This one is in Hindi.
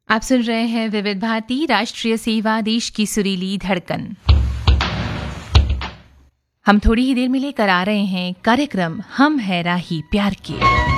आप सुन रहे हैं विविध भारती राष्ट्रीय सेवा, देश की सुरीली धड़कन। हम थोड़ी ही देर में लेकर आ रहे हैं कार्यक्रम हम है राही प्यार के।